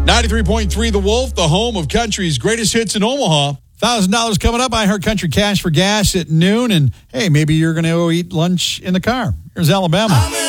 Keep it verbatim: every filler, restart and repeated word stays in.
ninety-three point three The Wolf, the home of country's greatest hits in Omaha. one thousand dollars coming up. I heard Country Cash for gas at noon. And, hey, maybe you're going to go eat lunch in the car. Here's Alabama.